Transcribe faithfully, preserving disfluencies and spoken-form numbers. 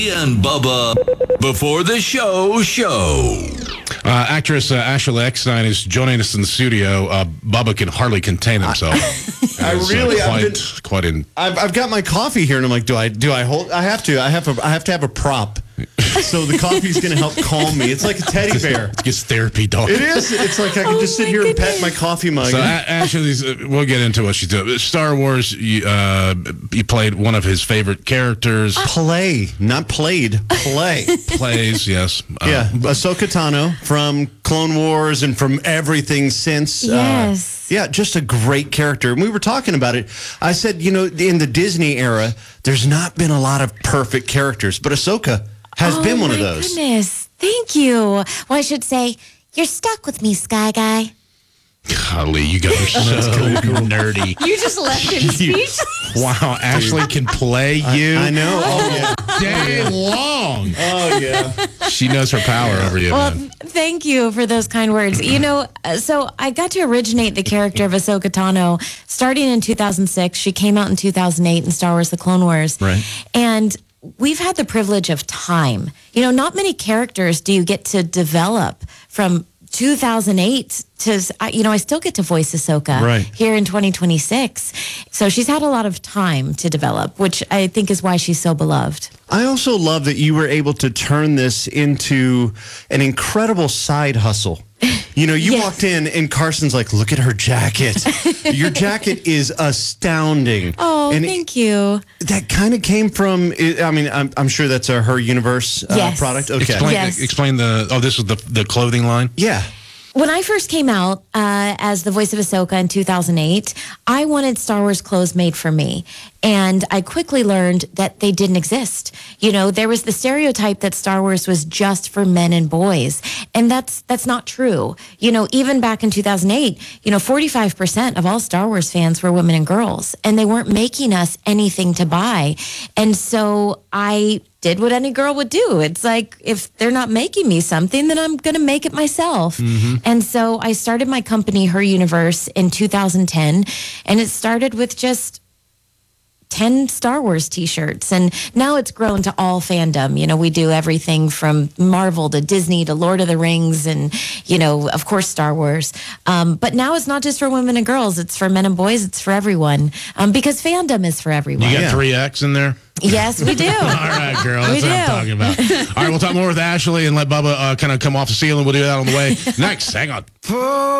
And Bubba before the show show. Uh, actress uh, Ashley Eckstein is joining us in the studio. Uh, Bubba can hardly contain himself. I It's, really, uh, I've quite, been- quite in. I've, I've got my coffee here, and I'm like, do I do I hold? I have to. I have to. I have to have a prop. So the coffee's going to help calm me. It's like a teddy bear. It gets therapy, dog. It is. It's like I can Oh just sit my here and pet goodness. my coffee mug. So a- Ashley's, uh, we'll get into what she's doing. Star Wars, you, uh, you played one of his favorite characters. Play, not played. Play. Plays, yes. Uh, Yeah, Ahsoka Tano from Clone Wars and from everything since. Yes. Uh, yeah, just a great character. And we were talking about it. I said, you know, in the Disney era, there's not been a lot of perfect characters, but Ahsoka has oh, been one my of those. Goodness. Thank you. Well, I should say, you're stuck with me, Sky Guy. Golly, you guys are so nerdy. You just left him speechless. Wow, Ashley can play you I know. Oh, yeah. day long. Oh, yeah. She knows her power over you, Well, man. thank you for those kind words. You know, uh, so I got to originate the character of Ahsoka Tano starting in two thousand six. She came out in two thousand eight in Star Wars The Clone Wars. Right. And we've had the privilege of time. You know, not many characters do you get to develop from two thousand eight to, you know, I still get to voice Ahsoka Right. here in twenty twenty-six. So she's had a lot of time to develop, which I think is why she's so beloved. I also love that you were able to turn this into an incredible side hustle. You know, you Yes. walked in and Carson's like, look at her jacket. Your jacket is astounding. Oh, and thank you. that kind of came from, I mean, I'm, I'm sure that's a Her Universe uh, Yes. product. Okay. Explain, Yes. explain the, oh, this was the, the clothing line? Yeah. When I first came out uh, as the voice of Ahsoka in two thousand eight, I wanted Star Wars clothes made for me. And I quickly learned that they didn't exist. You know, there was the stereotype that Star Wars was just for men and boys. And that's that's not true. You know, even back in two thousand eight, you know, forty-five percent of all Star Wars fans were women and girls. And they weren't making us anything to buy. And so I did what any girl would do. It's like, if they're not making me something, then I'm going to make it myself. And so I started my company, Her Universe, in two thousand ten. And it started with just ten Star Wars t-shirts. And now it's grown to all fandom. You know, we do everything from Marvel to Disney to Lord of the Rings and, you know, of course, Star Wars. Um, but now it's not just for women and girls. It's for men and boys. It's for everyone. Um, because fandom is for everyone. You got Yeah. three X in there? Yes, we do. All right, girl. That's We what I'm do. talking about. All right, we'll talk more with Ashley and let Bubba uh, kind of come off the ceiling. We'll do that on the way next. Hang on.